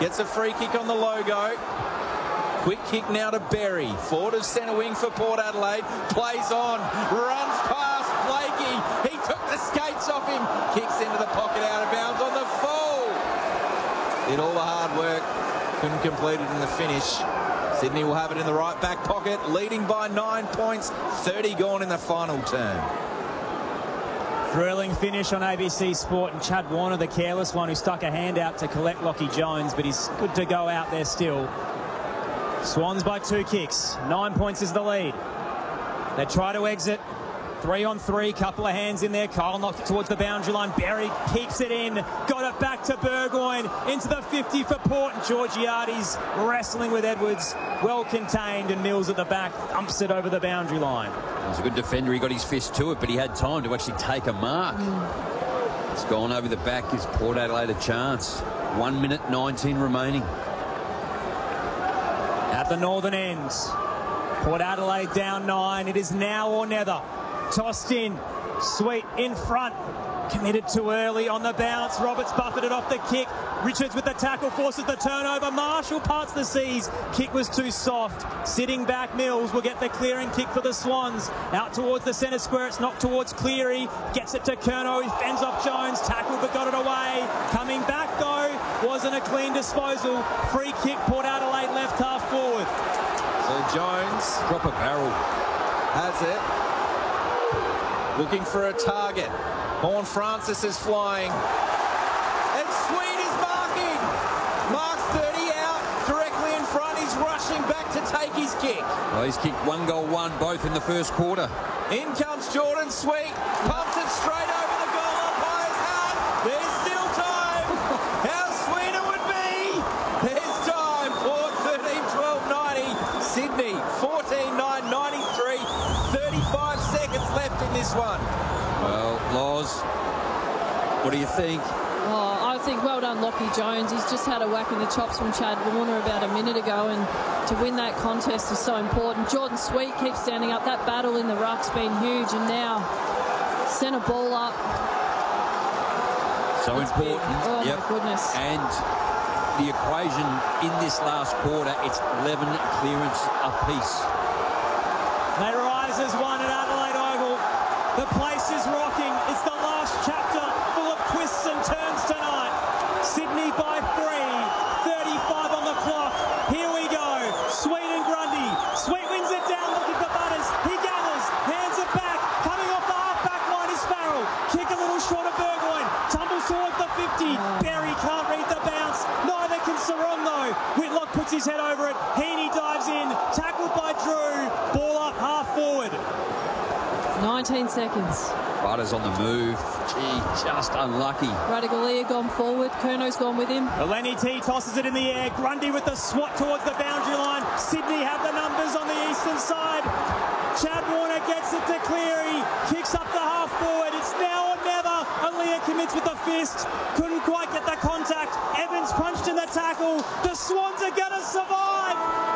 Gets a free kick on the logo. Quick kick now to Berry. Forward of centre wing for Port Adelaide. Plays on. Runs past Blakey. He took the skates off him. Kicks into the pocket out of bounds on the full. Did all the hard work. Couldn't complete it in the finish. Sydney will have it in the right back pocket. Leading by 9 points. 30 gone in the final term. Thrilling finish on ABC Sport, and Chad Warner, the careless one who stuck a hand out to collect Lockie Jones, but he's good to go out there still. Swans by 2 kicks. 9 points is the lead. They try to exit. 3 on 3, couple of hands in there. Kyle knocked it towards the boundary line. Berry keeps it in. Got it back to Burgoyne. Into the 50 for Port. And Georgiades wrestling with Edwards. Well contained, and Mills at the back dumps it over the boundary line. He was a good defender. He got his fist to it, but he had time to actually take a mark. It's gone over the back. Gives Port Adelaide a chance. 1 minute 19 remaining. At the northern end, Port Adelaide down 9. It is now or never. Tossed in. Sweet in front. Committed too early on the bounce. Roberts buffeted off the kick. Richards with the tackle forces the turnover. Marshall parts the seas. Kick was too soft. Sitting back, Mills will get the clearing kick for the Swans. Out towards the centre square. It's knocked towards Cleary. Gets it to Curnow. He fends off Jones. Tackled but got it away. Coming back though. Wasn't a clean disposal. Free kick. Port Adelaide left half forward. So Jones. Drop a barrel. Has it. Looking for a target. Horn Francis is flying. And Sweet is marking. Marks 30 out. Directly in front. He's rushing back to take his kick. Well, he's kicked 1 goal, 1, both in the first quarter. In comes Jordan Sweet. Pumps it straight over the goal umpire's hat. There's still time. How sweet it would be. There's time. Port 13-12-90. Sydney 14-9-93. 35 seconds left in this one. Well, Loz, what do you think? Oh, I think well done, Lockie Jones. He's just had a whack in the chops from Chad Warner about a minute ago, and to win that contest is so important. Jordan Sweet keeps standing up. That battle in the ruck's been huge, and now centre ball up. So It's important. big. Oh, my goodness. And the equation in this last quarter, it's 11 clearance apiece. They rise as one at Adelaide Oval. The place is rocking. It's the last chapter full of twists and turns tonight. Sydney by 3. 35 on the clock. Here we go. Sweet and Grundy. Sweet wins it down looking for Butters. He gathers. Hands it back. Coming off the half-back line is Farrell. Kick a little short of Burgoyne. Tumbles towards the 50. Berry can't read the bounce. Neither can Sarong though. Whitlock puts his head over it. Heaney dives in. Tackled by Drew. Ball up half forward. 19 seconds. Butters on the move. Gee, just unlucky. Radigalia gone forward. Curnow's gone with him. Lenny T tosses it in the air. Grundy with the swat towards the boundary line. Sydney have the numbers on the eastern side. Chad Warner gets it to Cleary. Kicks up the half forward. It's now or never. Aaliyah commits with the fist. Couldn't quite get the contact. Evans crunched in the tackle. The Swans are going to survive.